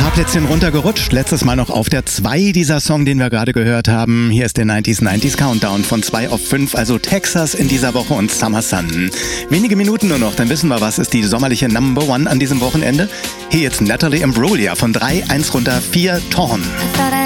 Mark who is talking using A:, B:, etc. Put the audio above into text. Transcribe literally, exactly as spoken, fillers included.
A: Paar Plätzchen runtergerutscht. Letztes Mal noch auf der zwei dieser Song, den wir gerade gehört haben. Hier ist der neunziger neunziger Countdown von zwei auf fünf, also Texas in dieser Woche und Summer Sun. Wenige Minuten nur noch, dann wissen wir, was ist die sommerliche Number One an diesem Wochenende. Hier jetzt Natalie Imbruglia von drei, eins runter, vier, Torn.